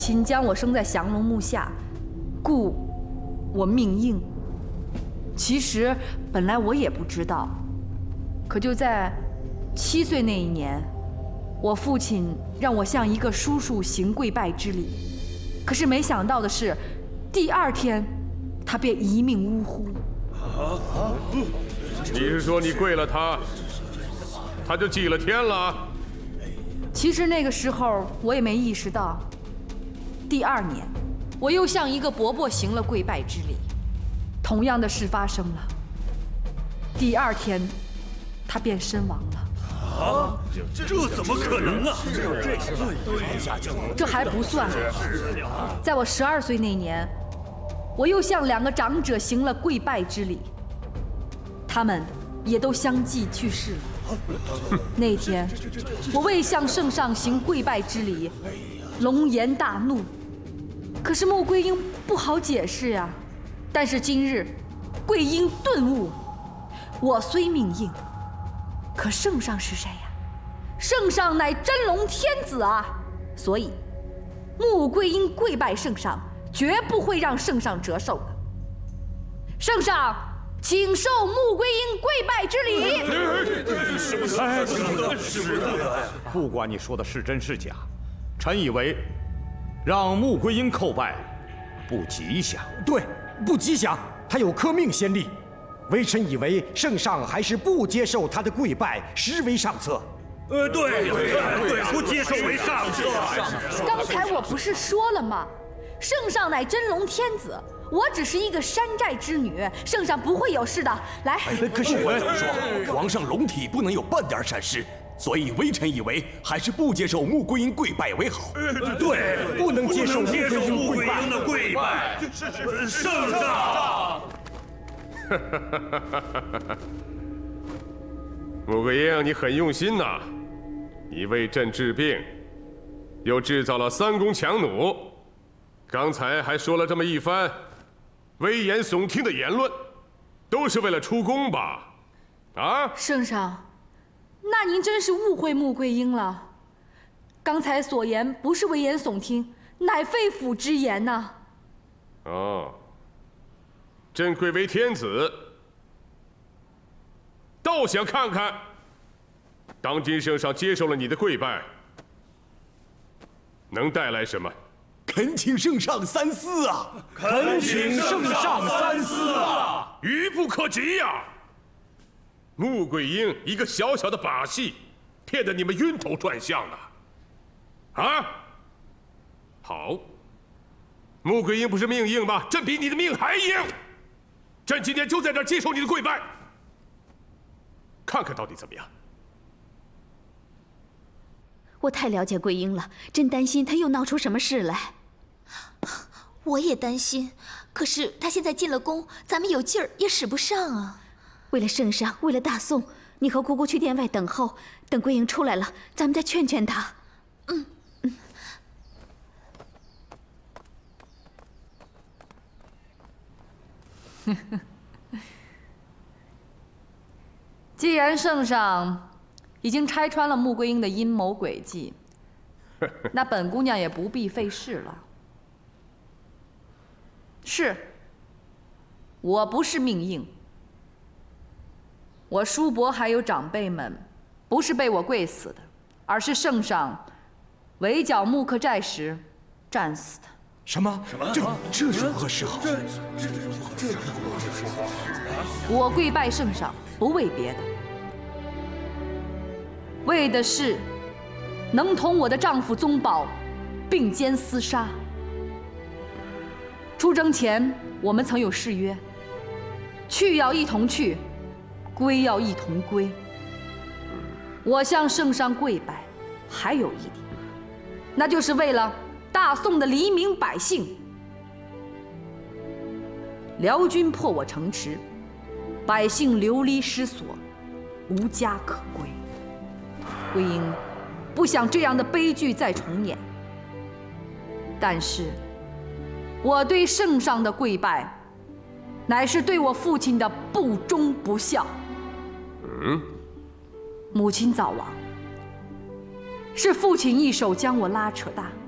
亲将我生在降龙木下，故我命硬。其实本来我也不知道，可就在7岁那一年，我父亲让我向一个叔叔行跪拜之礼。可是没想到的是，第2天，他便一命呜呼。 你是说你跪了他，他就祭了天了？ 其实那个时候我也没意识到。第2年，我又向一个伯伯行了跪拜之礼，同样的事发生了。第2天，他便身亡了。 啊，这怎么可能啊？ 这还不算，在我12岁那年，我又向2个长者行了跪拜之礼，他们也都相继去世了。那天，我为向圣上行跪拜之礼，龙颜大怒。可是穆桂英不好解释呀。但是今日，桂英顿悟，我虽命硬，可圣上是谁呀？圣上乃真龙天子啊！所以，穆桂英跪拜圣上，绝不会让圣上折寿的。圣上，请受穆桂英跪拜之礼。 不管你说的是真是假，臣以为让穆桂英叩拜不吉祥。 对，不吉祥，他有克命先例。微臣以为圣上还是不接受他的跪拜，实为上策。 对，不接受为上策。 刚才我不是说了吗？圣上乃真龙天子，我只是一个山寨之女，圣上不会有事的。来， 可是我怎么说？皇上龙体不能有半点闪失，所以微臣以为还是不接受穆桂英跪拜为好。 对，不能接受穆桂英的跪拜。圣上。 穆桂英，你很用心呐！你为朕治病，又制造了3公强弩，刚才还说了这么一番危言耸听的言论，都是为了出宫吧？啊！ 圣上，那您真是误会穆桂英了。刚才所言不是危言耸听，乃肺腑之言呐。 哦。朕贵为天子，倒想看看，当今圣上接受了你的跪拜，能带来什么？ 恳请圣上三思啊！ 恳请圣上三思啊！ 愚不可及呀！穆桂英一个小小的把戏，骗得你们晕头转向的，啊！好，穆桂英不是命硬吗？朕比你的命还硬。朕今天就在这儿接受你的跪拜，看看到底怎么样。 我太了解桂英了，真担心她又闹出什么事来。 我也担心，可是她现在进了宫，咱们有劲儿也使不上啊。 为了圣上，为了大宋，你和姑姑去殿外等候，等桂英出来了，咱们再劝劝她。 既然圣上已经拆穿了穆桂英的阴谋诡计，那本姑娘也不必费事了。是，我不是命硬，我叔伯还有长辈们，不是被我跪死的，而是圣上围剿穆克寨时战死的。 什么？这如何是好？ 我跪拜圣上，不为别的，为的是能同我的丈夫宗保并肩厮杀。出征前，我们曾有誓约：去要一同去，归要一同归。我向圣上跪拜，还有一点，那就是为了大宋的黎民百姓。辽军破我城池，百姓流离失所，无家可归。桂英不想这样的悲剧再重演，但是我对圣上的跪拜，乃是对我父亲的不忠不孝。母亲早亡，是父亲一手将我拉扯大。